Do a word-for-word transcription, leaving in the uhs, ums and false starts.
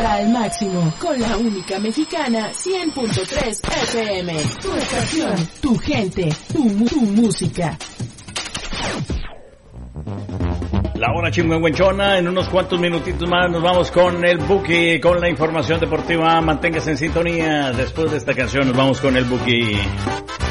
Ahora al máximo, con la única mexicana cien punto tres F M. Tu estación, tu gente, tu, tu música. La hora chingüengüenchona, en unos cuantos minutitos más nos vamos con el Buki, con la información deportiva. Manténgase en sintonía. Después de esta canción nos vamos con el Buki.